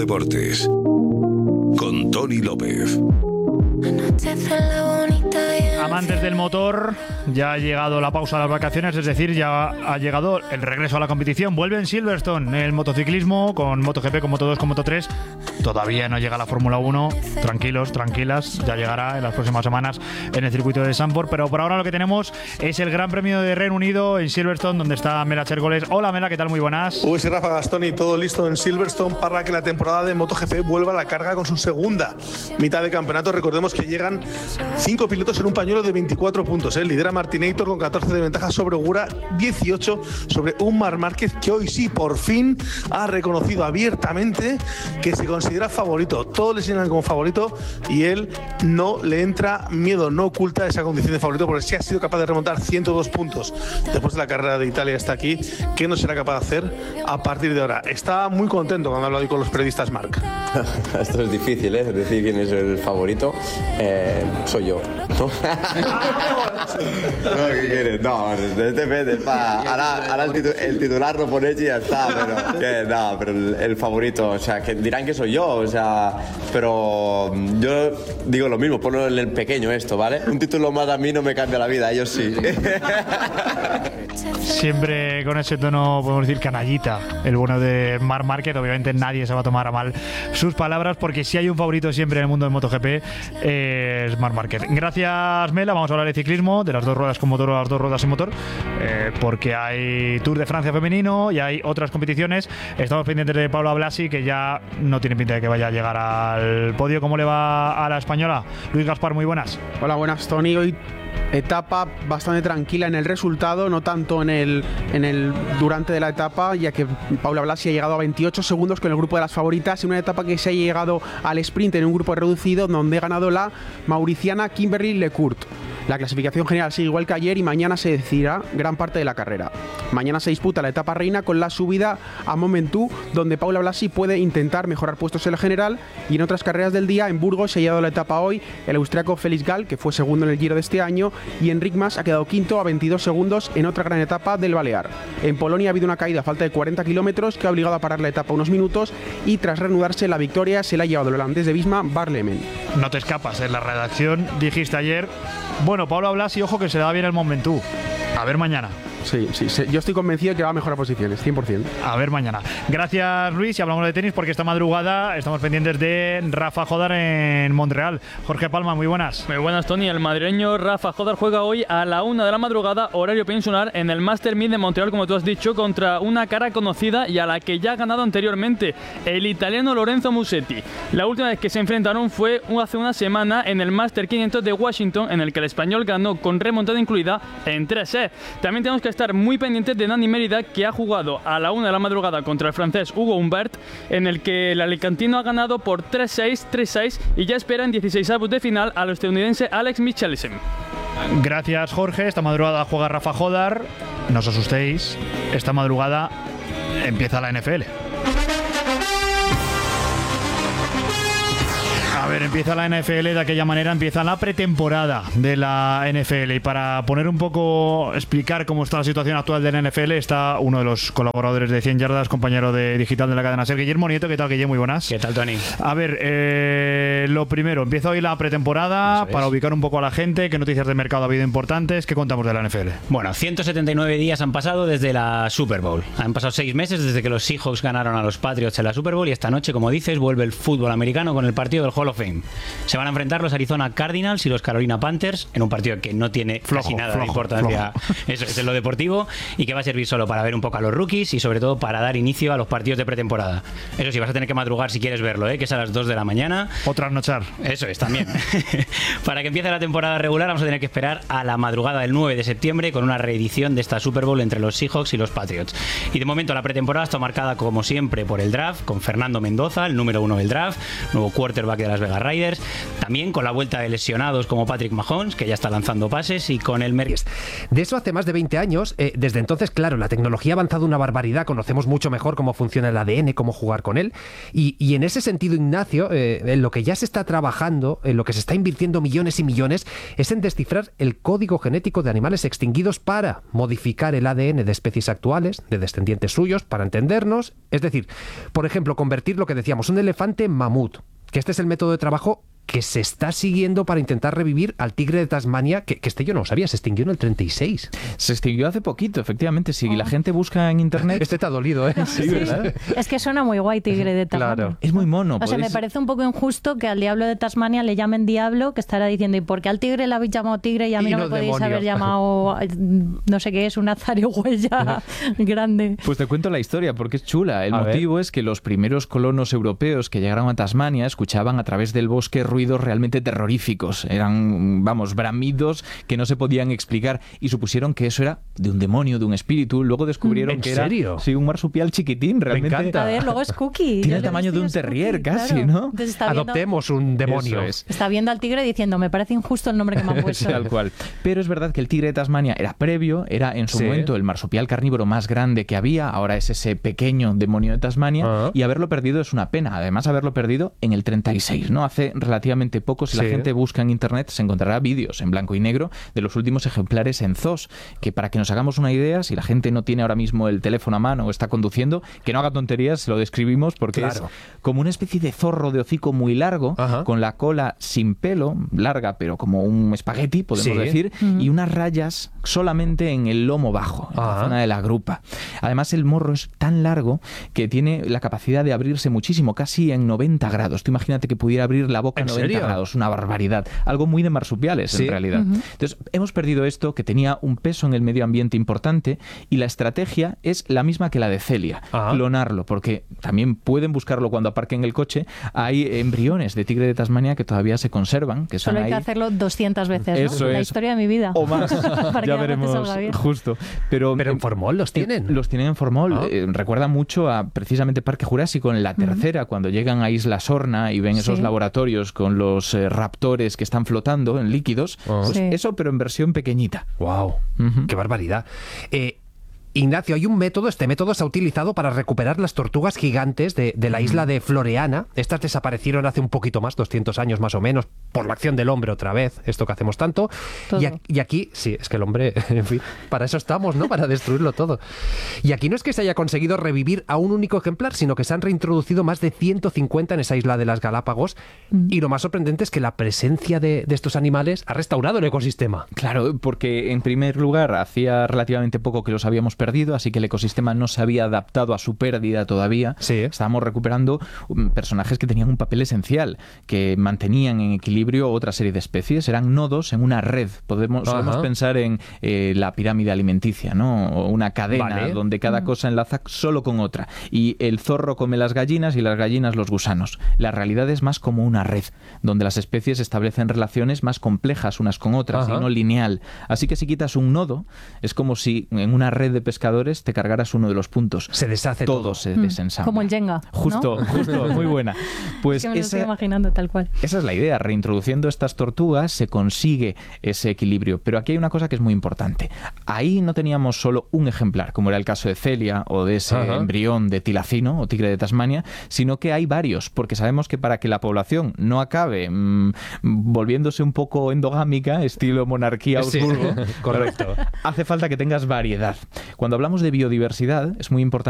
Deportes con Tony López. Amantes del motor, ya ha llegado la pausa de las vacaciones, es decir, ya ha llegado el regreso a la competición. Vuelve en Silverstone el motociclismo con MotoGP, con Moto2, con Moto3. Todavía no llega la Fórmula 1. Tranquilos, tranquilas, ya llegará en las próximas semanas en el circuito de Zandvoort. Pero por ahora lo que tenemos es el Gran Premio de Reino Unido en Silverstone, donde está Mela Chergoles. Hola Mela, ¿qué tal? Muy buenas. Uy, sí, Rafa Gastón, y todo listo en Silverstone para que la temporada de MotoGP vuelva a la carga con su segunda mitad de campeonato. Recordemos que llegan 5 pilotos en un pañuelo de 24 puntos. Lidera Martinator con 14 de ventaja sobre Ogura, 18 sobre un Marc Márquez, que hoy sí, por fin, ha reconocido abiertamente que se considera favorito. Todos le señalan como favorito y él no le entra miedo, no oculta esa condición de favorito, porque sí ha sido capaz de remontar 102 puntos después de la carrera de Italia hasta aquí. ¿Qué no será capaz de hacer a partir de ahora? Está muy contento cuando ha hablado hoy con los periodistas, Marc. Esto es difícil, decir quién es el favorito. Soy yo. No, ¿qué quieres? No, depende. Ahora el titular lo pones y ya está, pero el favorito, o sea, que dirán que soy yo, o sea, pero yo digo lo mismo, ponlo en el pequeño esto, ¿vale? Un título más a mí no me cambia la vida, a ellos sí. Siempre con ese tono, podemos decir, canallita, el bueno de Marc Márquez. Obviamente nadie se va a tomar a mal sus palabras, porque si hay un favorito siempre en el mundo del MotoGP es Marc Márquez. Gracias, Mela. Vamos a hablar de ciclismo, de las dos ruedas con motor o las dos ruedas sin motor, porque hay Tour de Francia femenino y hay otras competiciones. Estamos pendientes de Paula Blasi, que ya no tiene pinta de que vaya a llegar al podio. ¿Cómo le va a la española? Luis Gaspar, muy buenas. Hola, buenas, Tony. Hoy etapa bastante tranquila en el resultado, no tanto en el durante de la etapa, ya que Paula Blasi ha llegado a 28 segundos con el grupo de las favoritas, en una etapa que se ha llegado al sprint en un grupo reducido, donde ha ganado la mauriciana Kimberly Lecourt. La clasificación general sigue igual que ayer y mañana se decidirá gran parte de la carrera. Mañana se disputa la etapa reina con la subida a Mont Ventoux, donde Paula Blasi puede intentar mejorar puestos en la general, y en otras carreras del día, en Burgos se ha llevado la etapa hoy el austriaco Felix Gall, que fue segundo en el Giro de este año, y Enric Mas ha quedado quinto a 22 segundos en otra gran etapa del Balear. En Polonia ha habido una caída a falta de 40 kilómetros que ha obligado a parar la etapa unos minutos, y tras reanudarse la victoria se la ha llevado el holandés de Visma, Bart Lemen. No te escapas, en la redacción dijiste ayer, bueno, Paula Blasi, ojo que se le da bien el Mont Ventoux. A ver mañana. Sí, yo estoy convencido de que va a mejorar posiciones, 100%. A ver mañana. Gracias, Luis, y hablamos de tenis porque esta madrugada estamos pendientes de Rafa Jodar en Montreal. Jorge Palma, muy buenas. Muy buenas, Tony. El madrileño Rafa Jodar juega hoy a la 1 de la madrugada, horario peninsular, en el Master 1000 de Montreal, como tú has dicho, contra una cara conocida y a la que ya ha ganado anteriormente, el italiano Lorenzo Musetti. La última vez que se enfrentaron fue hace una semana en el Master 500 de Washington, en el que el español ganó con remontada incluida en 3 sets. También tenemos que estar muy pendientes de Dani Mérida, que ha jugado a la 1 de la madrugada contra el francés Hugo Humbert, en el que el alicantino ha ganado por 3-6, 3-6 y ya espera en 16avos de final al estadounidense Alex Michelsen. Gracias, Jorge. Esta madrugada juega Rafa Jodar. No os asustéis, esta madrugada empieza la NFL. A ver, empieza la NFL de aquella manera, empieza la pretemporada de la NFL, y para poner un poco, explicar cómo está la situación actual de la NFL, está uno de los colaboradores de 100 Yardas, compañero de digital de la cadena SER, Guillermo Nieto. ¿Qué tal, Guillermo? Muy buenas. ¿Qué tal, Tony? A ver, lo primero, empieza hoy la pretemporada para ubicar un poco a la gente. ¿Qué noticias de mercado ha habido importantes? ¿Qué contamos de la NFL? Bueno, 179 días han pasado desde la Super Bowl. Han pasado 6 meses desde que los Seahawks ganaron a los Patriots en la Super Bowl, y esta noche, como dices, vuelve el fútbol americano con el partido del Hall of Fame. Se van a enfrentar los Arizona Cardinals y los Carolina Panthers en un partido que no tiene casi nada de importancia. Eso es en lo deportivo, y que va a servir solo para ver un poco a los rookies y sobre todo para dar inicio a los partidos de pretemporada. Eso sí, vas a tener que madrugar si quieres verlo, que es a las 2 de la mañana. O trasnochar. Eso es, también. Para que empiece la temporada regular vamos a tener que esperar a la madrugada del 9 de septiembre con una reedición de esta Super Bowl entre los Seahawks y los Patriots. Y de momento la pretemporada está marcada, como siempre, por el draft, con Fernando Mendoza, el número 1 del draft, nuevo quarterback de Las Vegas Raiders, también con la vuelta de lesionados como Patrick Mahomes, que ya está lanzando pases, y con el De eso hace más de 20 años. Desde entonces, claro, la tecnología ha avanzado una barbaridad, conocemos mucho mejor cómo funciona el ADN, cómo jugar con él, y en ese sentido, Ignacio, en lo que ya se está trabajando, en lo que se está invirtiendo millones y millones, es en descifrar el código genético de animales extinguidos para modificar el ADN de especies actuales, de descendientes suyos, para entendernos. Es decir, por ejemplo, convertir lo que decíamos, un elefante en mamut, que este es el método de trabajo que se está siguiendo para intentar revivir al tigre de Tasmania, que este yo no lo sabía, se extinguió en el 36. Se extinguió hace poquito, efectivamente. Si la gente busca en internet... Este te ha dolido, ¿eh? Sí, ¿verdad? Es que suena muy guay, tigre de Tasmania. Claro. Es muy mono. O sea, me parece un poco injusto que al diablo de Tasmania le llamen diablo, que estará diciendo, ¿y por qué al tigre le habéis llamado tigre y a mí no me podéis demonio. haber llamado, no sé qué es, una zarigüeya grande? Pues te cuento la historia, porque es chula. El motivo es que los primeros colonos europeos que llegaron a Tasmania escuchaban a través del bosque ruidos realmente terroríficos. Eran, bramidos que no se podían explicar y supusieron que eso era de un demonio, de un espíritu. Luego descubrieron que era un marsupial chiquitín, realmente. Me encanta. A ver, luego es Cookie. Tiene el tamaño de un terrier, casi, ¿no? Entonces está Adoptemos un demonio. Eso es. Está viendo al tigre diciendo, me parece injusto el nombre que me han puesto. Tal cual. Pero es verdad que el tigre de Tasmania era previo, era en su momento el marsupial carnívoro más grande que había, ahora es ese pequeño demonio de Tasmania, y haberlo perdido es una pena. Además, haberlo perdido en el 36, ¿no? Hace relativamente poco. Si la gente busca en internet se encontrará vídeos en blanco y negro de los últimos ejemplares en zoos, que para que nos hagamos una idea, si la gente no tiene ahora mismo el teléfono a mano o está conduciendo, que no haga tonterías, se lo describimos, porque es como una especie de zorro de hocico muy largo, con la cola sin pelo, larga pero como un espagueti, podemos decir, y unas rayas solamente en el lomo bajo, en la zona de la grupa. Además, el morro es tan largo que tiene la capacidad de abrirse muchísimo, casi en 90 grados. Tú imagínate que pudiera abrir la boca en 90 grados, una barbaridad. Algo muy de marsupiales, en realidad. Entonces, hemos perdido esto, que tenía un peso en el medio ambiente importante, y la estrategia es la misma que la de Celia, clonarlo, porque también pueden buscarlo cuando aparquen el coche. Hay embriones de tigre de Tasmania que todavía se conservan, que Solo están hay ahí. que hacerlo 200 veces, ¿no? Eso La es. historia de mi vida. O más. Para Ya que veremos. salga bien. Justo. Pero en formol los tienen. Los tienen en formol. Recuerda mucho a precisamente Parque Jurásico en la tercera, cuando llegan a Isla Sorna y ven esos laboratorios con los raptores que están flotando en líquidos. Pues eso, pero en versión pequeñita. ¡Wow! ¡Qué barbaridad! Ignacio, hay un método, este método se ha utilizado para recuperar las tortugas gigantes de la isla de Floreana. Estas desaparecieron hace un poquito más, 200 años más o menos, por la acción del hombre otra vez, esto que hacemos tanto. Y aquí, sí, es que el hombre, en fin, para eso estamos, ¿no? Para destruirlo todo. Y aquí no es que se haya conseguido revivir a un único ejemplar, sino que se han reintroducido más de 150 en esa isla de las Galápagos. Y lo más sorprendente es que la presencia de estos animales ha restaurado el ecosistema. Claro, porque en primer lugar, hacía relativamente poco que los habíamos perdido, así que el ecosistema no se había adaptado a su pérdida todavía. Estábamos recuperando personajes que tenían un papel esencial, que mantenían en equilibrio otra serie de especies, eran nodos en una red. Podemos pensar en la pirámide alimenticia, ¿no? O una cadena donde cada cosa enlaza solo con otra. Y el zorro come las gallinas y las gallinas los gusanos. La realidad es más como una red, donde las especies establecen relaciones más complejas unas con otras y no lineal. Así que si quitas un nodo, es como si en una red de pescadores te cargaras uno de los puntos. Se deshace todo. Se desensambla. Como el Jenga, ¿no? Justo, muy buena. Pues es que me lo estoy imaginando tal cual. Esa es la idea. Reintroduciendo estas tortugas se consigue ese equilibrio. Pero aquí hay una cosa que es muy importante. Ahí no teníamos solo un ejemplar, como era el caso de Celia o de ese embrión de tilacino o tigre de Tasmania, sino que hay varios, porque sabemos que para que la población no acabe volviéndose un poco endogámica, estilo monarquía Habsburgo, correcto, hace falta que tengas variedad. Cuando hablamos de biodiversidad, es muy importante